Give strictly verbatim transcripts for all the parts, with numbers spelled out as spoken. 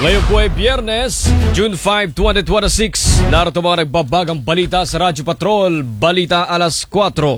Ngayon po ay Biyernes, June fifth, twenty twenty-six. Narito mga nagbabagang balita sa Radyo Patrol, Balita alas kwatro.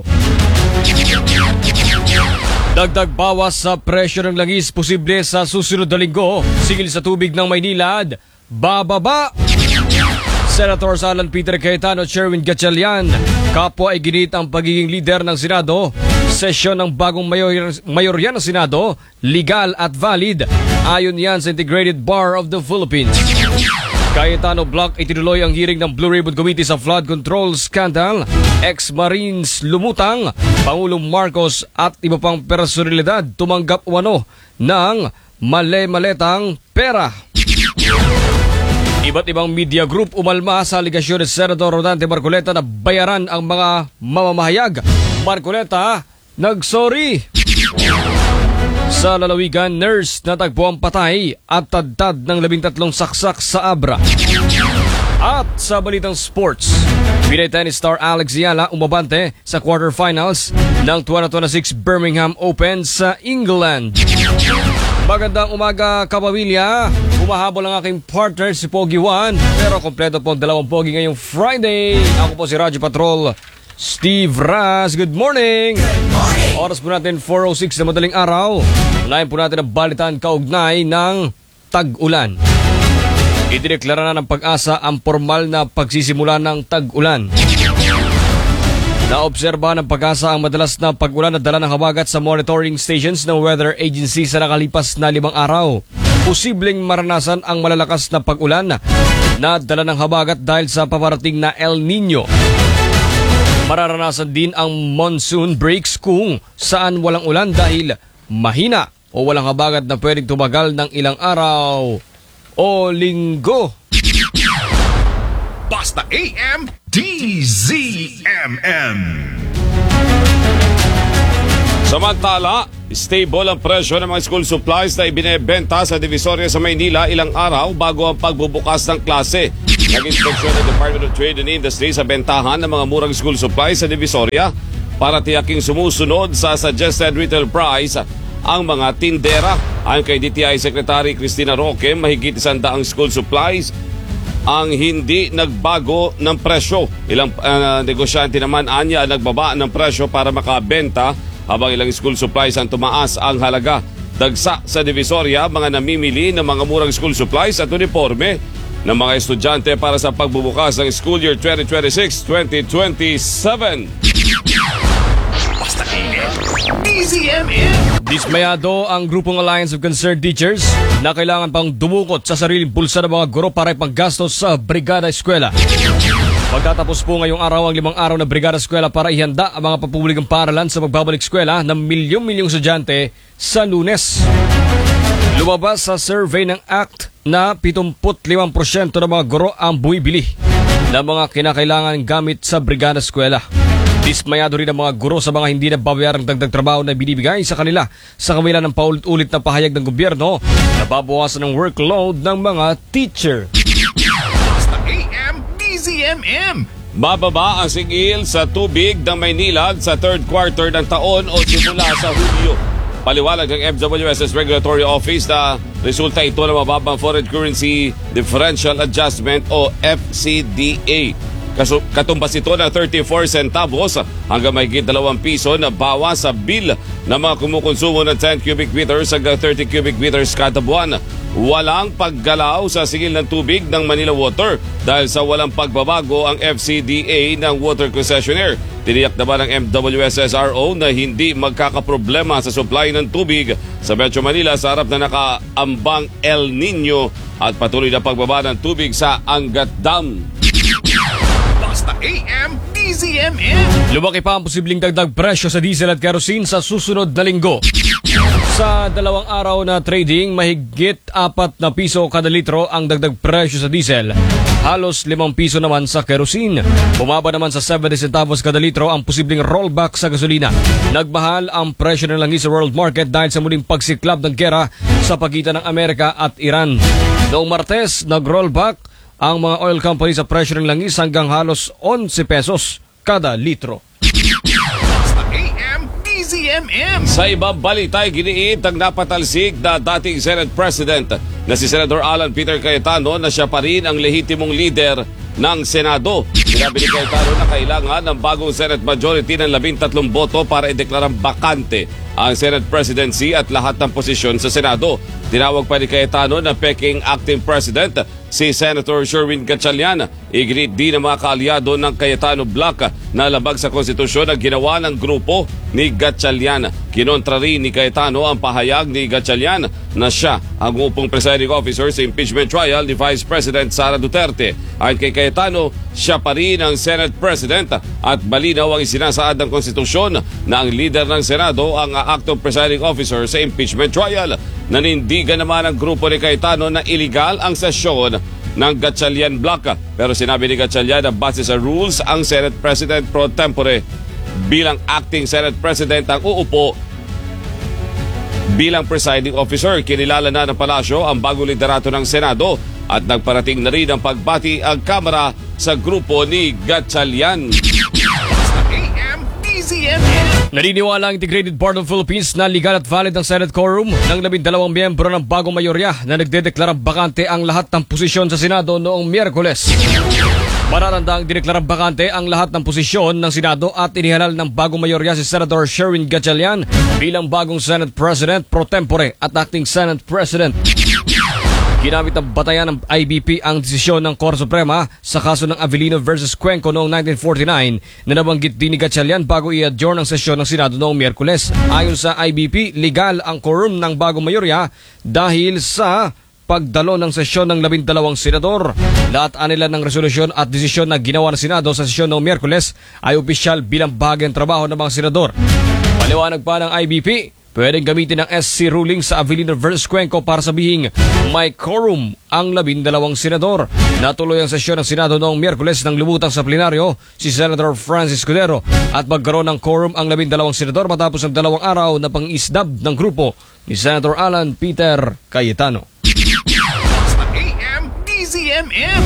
Dagdag bawas sa presyo ng langis posible sa susunod na linggo. Sigil sa tubig ng Maynila, bababa. Senator Alan Peter Cayetano at Sherwin Gatchalian, kapwa ay ginit ang pagiging leader ng Senado. Sesyon ng bagong mayor, mayorya ng Senado, legal at valid. Ayon yan sa Integrated Bar of the Philippines. Cayetano Block itinuloy ang hearing ng Blue Ribbon Committee sa flood control scandal. Ex-Marines lumutang, Pangulong Marcos at iba pang personalidad tumanggap umano ng male-maletang pera. Iba't ibang media group umalma sa aligasyon ni Senator Rodante Marcoleta na bayaran ang mga mamamahayag. Marcoleta, nagsorry. Sa lalawigan, nurse natagpo ang patay at tadtad ng labintatlong saksak sa Abra. At sa balitang sports, Pinay tennis star Alex Ayala umabante sa quarterfinals ng twenty twenty-six Birmingham Open sa England. Magandang umaga, kapamilya. Umahabol ang aking partner si Pogi Juan, pero kompleto po ang dalawang Pogi ngayong Friday. Ako po si Radyo Patrol, Steve Raz. Good morning! Good morning! Oras po natin four oh six na madaling araw. Unahin po natin ang balitaan kaugnay ng tag-ulan. Idineklara na ng Pag-asa ang formal na pagsisimula ng tag-ulan. Naobserba ng Pag-asa ang madalas na pag-ulan na dala ng habagat sa monitoring stations ng weather agency sa nakalipas na limang araw. Posibleng maranasan ang malalakas na pag-ulan na dala ng habagat dahil sa paparating na El Nino. Mararanasan din ang monsoon breaks kung saan walang ulan dahil mahina o walang habagat na pwedeng tumagal ng ilang araw o linggo. Basta A M D Z M M. Samantala, stable ang presyo ng mga school supplies na ibinebenta sa Divisoria sa Maynila ilang araw bago ang pagbubukas ng klase. Nag-inspeksyon ng Department of Trade and Industry sa bentahan ng mga murang school supplies sa Divisoria para tiyaking sumusunod sa suggested retail price ang mga tindera. Ayon kay D T I Secretary Cristina Roque, mahigit isandaang school supplies ang hindi nagbago ng presyo. Ilang uh, negosyante naman anya nagbaba ng presyo para makabenta, habang ilang school supplies ang tumaas ang halaga. Dagsa sa Divisoria, mga namimili ng mga murang school supplies at uniforme ng mga estudyante para sa pagbubukas ng school year twenty twenty-six twenty twenty-seven. Basta A M D Z M M. Dismayado ang grupong Alliance of Concerned Teachers na kailangan pang dumukot sa sariling bulsa ng mga guro para ipanggastos sa Brigada Eskwela. Pagtatapos po ngayong araw ang limang araw na Brigada Eskwela para ihanda ang mga papublikang paaralan sa magbabalik eskwela ng milyong-milyong estudyante sa Lunes. Lumabas sa survey ng A C T na pitungput limang porsyento ng mga guro ang bumibili ng mga kinakailangan gamit sa Brigada Eskwela. Dismayado rin ang mga guro sa mga hindi nababayarang dagdag trabaho na binibigay sa kanila sa kabila ng paulit-ulit na pahayag ng gobyerno na babawasan ng workload ng mga teacher. Basta A M D Z M M. Bababa ang sigil sa tubig ng Maynila sa third quarter ng taon o simula sa Hulyo. Paliwanag ng F W S S Regulatory Office na resulta ito ng mababang foreign currency differential adjustment o F C D A. Katumbas ito ng thirty-four centavos hanggang mahigit dalawang piso na bawas sa bill ng mga kumukonsumo ng ten cubic meters hanggang thirty cubic meters kada buwan. Walang paggalaw sa sigil ng tubig ng Manila Water dahil sa walang pagbabago ang F C D A ng water concessionaire. Tiniyak naman ng M W S S R O na hindi magkakaproblema sa supply ng tubig sa Metro Manila sa harap na nakaambang El Nino at patuloy na pagbaba ng tubig sa Angat Dam. Basta A M D Z M M. Lumaki pa ang posibleng dagdag presyo sa diesel at kerosene sa susunod na linggo. Sa dalawang araw na trading, mahigit apat na piso kada litro ang dagdag presyo sa diesel. Halos limang piso naman sa kerosene. Bumaba naman sa seventy centavos kada litro ang posibleng rollback sa gasolina. Nagmahal ang presyo ng langis sa world market dahil sa muling pagsiklab ng gera sa pagitan ng Amerika at Iran. Noong Martes, nag-rollback ang mga oil companies sa presyo ng langis hanggang halos eleven pesos kada litro. Basta A M D Z M M. Sa ibang balita, giniit ang napatalsik na dating Senate President na si Senator Alan Peter Cayetano na siya pa rin ang lehitimong leader ng Senado. Sinabi ni Cayetano na kailangan ng bagong Senate majority ng labintatlong boto para ideklarang bakante ang Senate presidency at lahat ng posisyon sa Senado. Tinawag pa ni Cayetano na peking acting president si Senator Sherwin Gatchalian. Iginit din ng mga kaalyado ng Cayetano Bloc na labag sa konstitusyon ang ginawa ng grupo ni Gatchalian. Kinontra rin ni Cayetano ang pahayag ni Gatchalian na siya ang upong presiding officer sa impeachment trial ni Vice President Sara Duterte. Ayon kay Cayetano, siya pa rin ang Senate President at malinaw ang isinasaad ng konstitusyon na ang leader ng Senado ang acting presiding officer sa impeachment trial. Nanindigan naman ang grupo ni Cayetano na iligal ang sesyon ng Gatchalian Bloc. Pero sinabi ni Gatchalian na base sa rules ang Senate President pro tempore bilang acting Senate President ang uupo bilang presiding officer. Kinilala na ng palasyo ang bagong liderato ng Senado at nagparating na rin ang pagbati ang Kamara sa grupo ni Gatchalian. Naniniwala ang Integrated Board of Philippines na legal at valid ang Senate quorum ng labindalawang miyembro ng bagong mayorya na nagdedeklarang bakante ang lahat ng posisyon sa Senado noong Miyerkules. Matatandang dineklarang bakante ang lahat ng posisyon ng Senado at inihalal ng bagong mayorya si Senator Sherwin Gatchalian bilang bagong Senate President pro tempore at acting Senate President. Ginamit ng batayan ng I B P ang desisyon ng Korte Suprema sa kaso ng Avellino versus Cuenco noong nineteen forty-nine na nabanggit din ni Gatchalian bago i-adjourn ang sesyon ng Senado noong Miyerkules. Ayon sa I B P, legal ang quorum ng bagong mayorya dahil sa pagdalo ng sesyon ng labindalawang senador. Lahat anila ng resolusyon at desisyon na ginawa ng Senado sa sesyon noong Miyerkules ay opisyal bilang bahagi ng trabaho ng mga senador. Paliwanag pa ng I B P, pwedeng gamitin ang S C ruling sa Avellino versus Cuenco para sabihing may quorum ang labindalawang senador. Natuloy ang sesyon ng Senado noong Miyerkules nang lumutang sa plenaryo si Senator Francis Cudero at magkaroon ng quorum ang labindalawang senador matapos ang dalawang araw na pang-isdab ng grupo ni Senator Alan Peter Cayetano. A M D Z M M.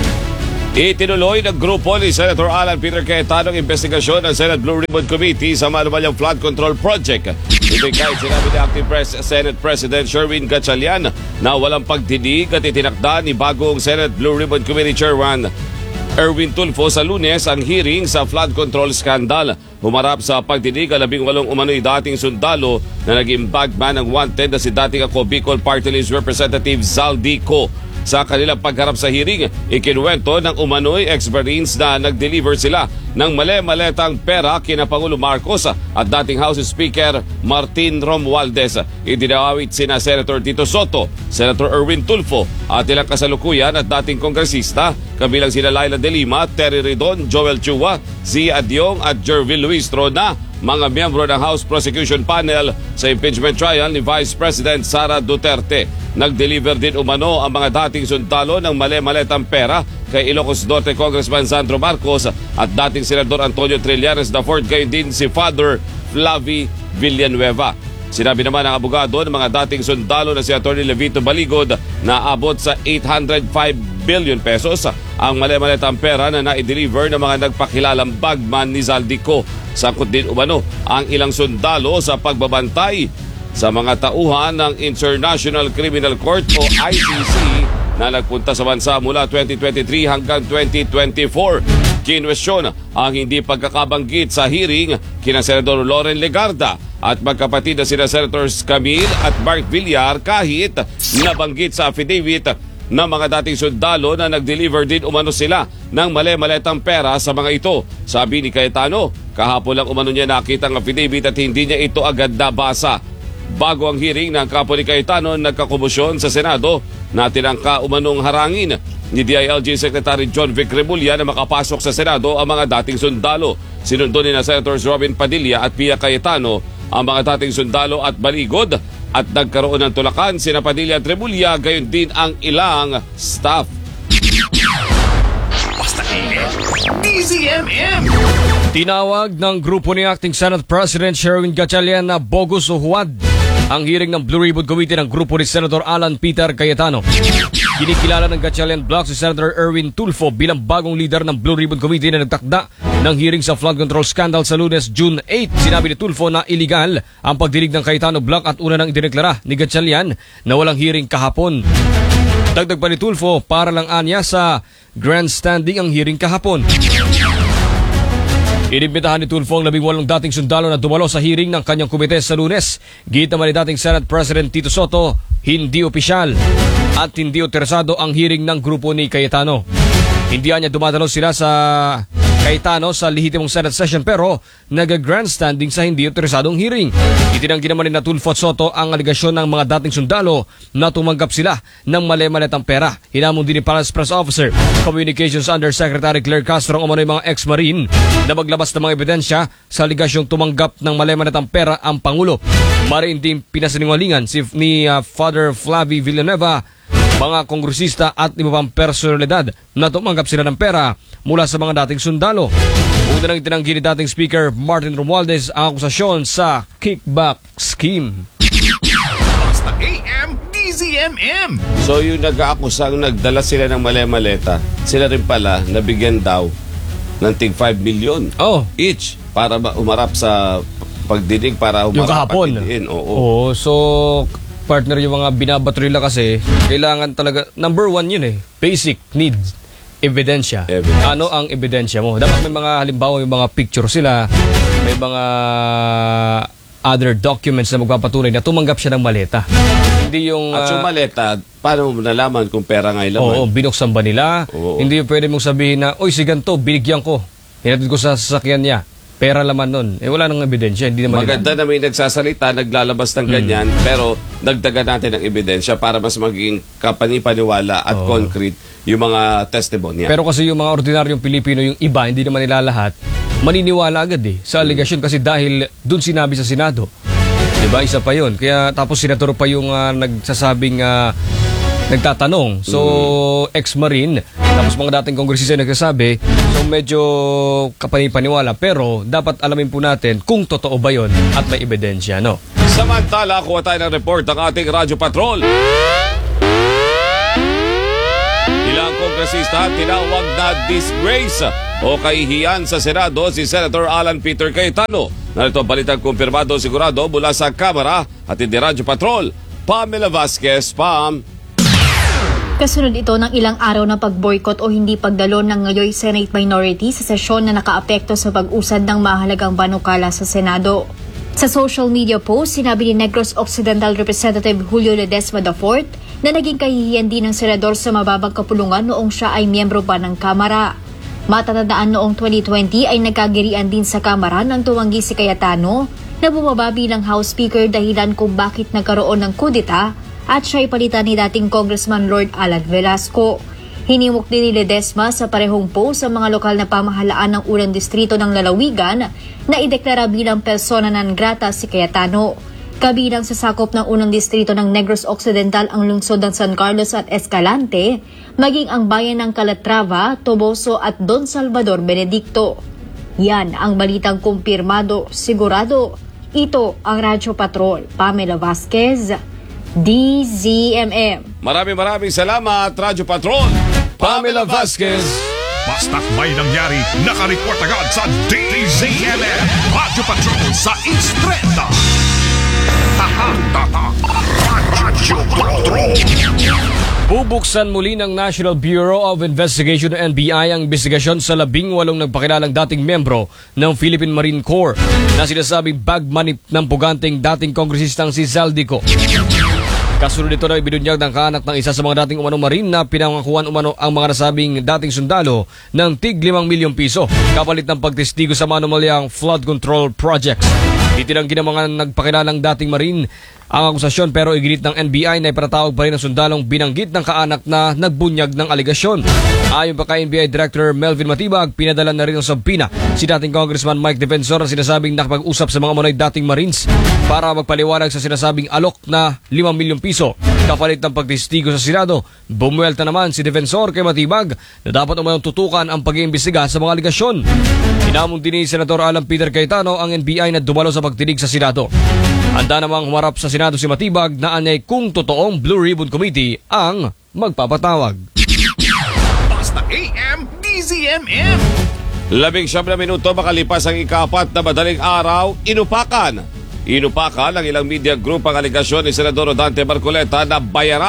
Itinuloy ng grupo ni Senator Alan Peter Cayetano ang investigasyon ng Senate Blue Ribbon Committee sa manumalyang flood control project. Ito'y kahit sinabi ni Acting Pres- Senate President Sherwin Gatchalian na walang pagdinig at itinakda ni bagong Senate Blue Ribbon Committee Chairman Erwin Tulfo sa Lunes ang hearing sa flood control scandal. Humarap sa pagdinig ang labing walong umano'y dating sundalo na naging bagman ng wanted na si dating ako Bicol Party List Representative Zaldico. Sa kanilang pagharap sa hearing, ikinuwento ng umano'y experience na nag-deliver sila ng mali-maletang pera kina Pangulo Marcos at dating House Speaker Martin Romualdez. Idinawit sina Senator Tito Soto, Senator Erwin Tulfo at ilang kasalukuyan at dating kongresista kabilang sina Laila De Lima, Terry Ridon, Joel Chua, Zia Adyong at Jervil Luistro na mga miyembro ng House Prosecution Panel sa impeachment trial ni Vice President Sara Duterte. Nag-deliver din umano ang mga dating sundalo ng mali-maletang pera kay Ilocos Norte Congressman Sandro Marcos at dating Senador Antonio Trillanes the fourth, gayon din si Father Flavi Villanueva. Sinabi naman ng abogado ng mga dating sundalo na si Atty. Levito Baligod na abot sa eight hundred five billion pesos ang mali-maletang pera na na-deliver ng mga nagpakilalang bagman ni Zaldico. Sangkot din umano ang ilang sundalo sa pagbabantay sa mga tauhan ng International Criminal Court o I C C na nagpunta sa bansa mula twenty twenty-three hanggang twenty twenty-four. Kinwestiyon ang hindi pagkakabanggit sa hearing kina Senador Loren Legarda at magkapatid na sina Senators Camille at Mark Villar kahit nabanggit sa affidavit ng mga dating sundalo na nag-deliver din umano sila ng mali-maletang pera sa mga ito. Sabi ni Cayetano, kahapon lang umano niya nakita ang affidavit at hindi niya ito agad nabasa. Bago ang hearing ng kapo ni Cayetano, nagkakomusyon sa Senado na tinangka umanong harangin ni D I L G Secretary John Vic Remulla na makapasok sa Senado ang mga dating sundalo. Sinundo ni na Senators Robin Padilla at Pia Cayetano ang mga dating sundalo at Baligod at nagkaroon ng tulakan sina Padilla at Remulla, gayon din ang ilang staff. Basta D Z M M. Tinawag ng grupo ni Acting Senate President Sherwin Gatchalian na bogus o huwad ang hearing ng Blue Ribbon Committee ng grupo ni Senator Alan Peter Cayetano. Kinikilala ng Gatchalian Bloc si Senator Erwin Tulfo bilang bagong leader ng Blue Ribbon Committee na nagtakda ng hearing sa flood control scandal sa Lunes, June eighth. Sinabi ni Tulfo na illegal ang pagdinig ng Cayetano Bloc at una nang idineklara ni Gatchalian na walang hearing kahapon. Dagdag pa ni Tulfo, para lang anya sa grandstanding ang hearing kahapon. Inimbitahan ni Tulfo ang labing walong dating sundalo na dumalo sa hearing ng kanyang komite sa Lunes. Gita man ni dating Senate President Tito Soto, hindi opisyal at hindi otorisado ang hearing ng grupo ni Cayetano. Hindi niya dumadalo sila sa Cayetano sa lehitimong Senate session pero nag-grandstanding sa hindi otorisadong hearing. Itinanggi naman ni Tulfo at Soto ang aligasyon ng mga dating sundalo na tumanggap sila ng mali-malitang pera. Hinamon din ni Palace Press Officer Communications Undersecretary Claire Castro ang umano'y mga ex-marine na maglabas ng mga ebidensya sa aligasyong tumanggap ng mali-malitang pera ang Pangulo. Mariin din pinasinungalingan si ni uh, Father Flavie Villanueva, mga kongresista at iba pang personalidad na tumanggap sila ng pera mula sa mga dating sundalo. Una nang itinanggi ni dating Speaker Martin Romualdez ang akusasyon sa kickback scheme. Basta A M D Z M M. So yung nag-aakusang nagdala sila ng mali-maleta, sila rin pala nabigyan daw ng tig five million Oh. each para ba- umarap sa pagdinig para Yung umarap kahapon. patindihin. Oo. Oo, so partner yung mga binabatrila kasi kailangan talaga, number one yun eh, basic needs, ebidensya. Evidence. Ano ang ebidensya mo? Dapat may mga halimbawa, may mga picture sila, may mga other documents na magpapatunay na tumanggap siya ng maleta. Hindi yung... At yung ah, maleta, paano mo nalaman kung pera nga Oo, ilaman? binuksan ba nila? Oo. Hindi yung pwede mong sabihin na, oy, si ganito, binigyan ko. Hinatid ko sa sasakyan niya. Pera laman nun. Eh, wala nang ebidensya. Hindi naman Maganda na may nagsasalita, naglalabas ng ganyan, Hmm. pero dagdagan natin ng ebidensya para mas maging kapanipaniwala at Oo. concrete yung mga testimonya. Pero kasi yung mga ordinaryong Pilipino, yung iba, hindi naman nila lahat, maniniwala agad eh sa aligasyon kasi dahil dun sinabi sa Senado. Diba? Isa pa yun. Kaya tapos senador pa yung ah, nagsasabing ah, nagtatanong. So, ex-marine, tapos mga dating kongresista nagsasabi, so medyo kapanipaniwala. Pero dapat alamin po natin kung totoo ba yun at may ebidensya, no? Samantala, kuha tayo ng report ng ating Radyo Patrol. Ilang kongresista tinawag na disgrace o kahihiyan sa Senado si Senator Alan Peter Cayetano. Narito ang balitang kumpirmado sigurado mula sa Kamara at hindi Radyo Patrol. Pamela Vasquez, Pam. Kasunod ito ng ilang araw na pag-boycott o hindi pagdalo ng ngayoy Senate minority sa sesyon na nakaapekto sa pag-usad ng mahalagang panukala sa Senado. Sa social media post, sinabi ni Negros Occidental Representative Julio Ledesma the fourth na naging kahihiyan din ng senador sa mababang kapulungan noong siya ay miyembro pa ng Kamara. Matatandaan noong twenty twenty ay nagkagirian din sa Kamara nang tumanggi si Cayetano na bumaba bilang House Speaker dahilan kung bakit nagkaroon ng kudeta at siya'y palitan ni dating Congressman Lord Alan Velasco. Hinimok din ni Ledesma sa parehong post sa mga lokal na pamahalaan ng unang distrito ng Lalawigan na ideklara bilang persona non grata si Cayetano. Kabilang sa sakop ng unang distrito ng Negros Occidental ang lungsod ng San Carlos at Escalante, maging ang bayan ng Calatrava, Toboso at Don Salvador Benedicto. Yan ang balitang kumpirmado, sigurado. Ito ang Radyo Patrol. Pamela Vasquez, D Z M M. Maraming maraming salamat, Radyo Patrol. Pamela Vasquez. Basta't may nangyari, nakareport agad sa D Z M M. Radyo Patrol sa East Trenda. Tatak, Radyo Patrol. Bubuksan muli ng National Bureau of Investigation N B I ang investigasyon sa labing walong nagpakilalang dating membro ng Philippine Marine Corps na sinasabing bag money ng puganteng dating kongresistang si Zaldico. Kasunod nito na ibinunyag ng kaanak ng isa sa mga dating umanong marine na pinangakuan umano ang mga nasabing dating sundalo ng tig limang milyong piso kapalit ng pagtestigo sa manumalyang flood control projects. Itinanggi ng mga nagpakilalang dating marine ang akusasyon pero iginit ng N B I na ipinatawag pa rin ng sundalong binanggit ng kaanak na nagbunyag ng aligasyon. Ayon pa kay N B I Director Melvin Matibag, pinadala na rin ng sabina si dating Congressman Mike Defensor na sinasabing nakapag-usap sa mga munay dating Marines para magpaliwanag sa sinasabing alok na limang milyong piso. Kapalit ng pagtestigo sa Senado, bumuelta naman si Defensor kay Matibag na dapat umanong tutukan ang pag-iimbestiga sa mga aligasyon. Inamon din ni Senator Alan Peter Cayetano ang N B I na dumalo sa pagtinig sa Senado. Handa namang humarap sa Senado si Matibag na anyay kung totoong Blue Ribbon Committee ang magpapatawag. Basta A M D Z M M. Labing siyam na minuto makalipas ang ikapat na madaling araw, inupakan. Inupakan ng ilang media group ang aligasyon ni Senador Dante Marcoleta na bayaran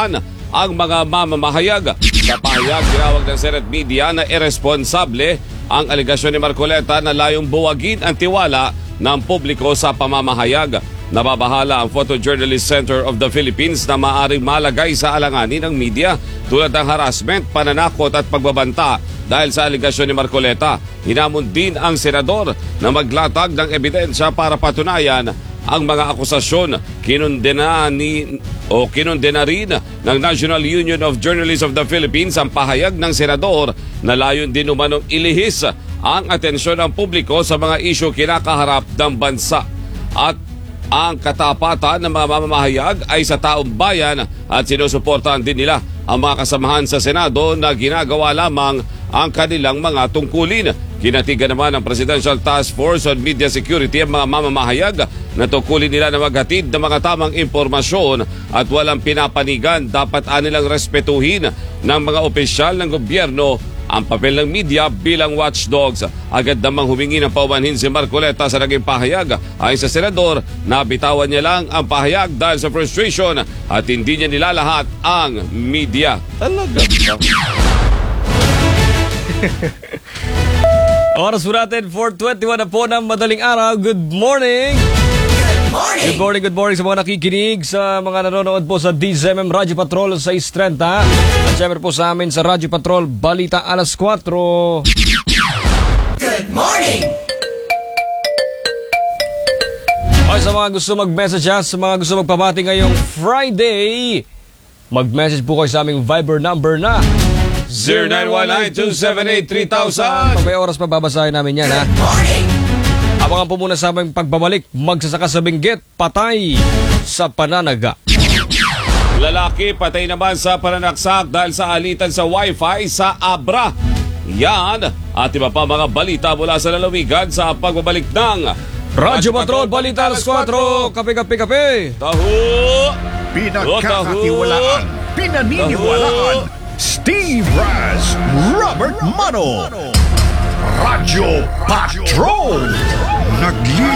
ang mga mamamahayag. Sa pahayag, tinawag ng Senate Media na irresponsable ang aligasyon ni Marcoleta na layong buwagin ang tiwala ng publiko sa pamamahayag. Nababahala ang Photojournalist Center of the Philippines na maaring malagay sa alanganin ng media tulad ng harassment, pananakot at pagbabanta dahil sa aligasyon ni Marcoleta. Hinamon din ang senador na maglatag ng ebidensya para patunayan ang mga akusasyon. Kinundena ni o kinundena rin ng National Union of Journalists of the Philippines ang pahayag ng senador na layon din umanong ilihis ang atensyon ng publiko sa mga isyu kinakaharap ng bansa. At ang katapatan ng mga mamamahayag ay sa taong bayan at sinusuportahan din nila ang mga kasamahan sa Senado na ginagawa lamang ang kanilang mga tungkulin. Kinatigan naman ng Presidential Task Force on Media Security ang mga mamamahayag na tungkulin nila na maghatid ng mga tamang impormasyon at walang pinapanigan. Dapat anilang respetuhin ng mga opisyal ng gobyerno ang papel ng media bilang watchdogs. Agad namang humingi ng paumanhin si Marcoleta sa naging pahayag. Ayon sa senador, nabitawan niya lang ang pahayag dahil sa frustration at hindi niya nilalahat ang media. Talaga ba? Oras po natin, four twenty-one na po ng madaling araw. Good morning! Good morning, good morning sa mga nakikinig, sa mga nanonood po sa D Z M M Radyo Patrol sa six thirty. At syempre po sa amin sa Radyo Patrol, Balita alas kwatro. Good morning! Okay, sa mga gusto mag-message ha, sa mga gusto magpabati ngayong Friday, mag-message po kayo sa aming Viber number na zero nine one nine two seven eight three thousand. Pag may oras pa, babasahin namin yan ha. Morning! Abangan po muna sa aming pagbabalik, magsasaka sa binggit, patay sa pananaga. Lalaki patay naman sa pananaksak dahil sa alitan sa wifi sa Abra. Yan at iba pa mga balita mula sa lalawigan sa pagbabalik ng Radyo Patrol, Balita alas kwatro. Kape, kape, kape. Taho! Pinagkakatiwalaan, pinaniniwalaan, Steve Raz, Robert Mano, Radyo Patrol. Nagli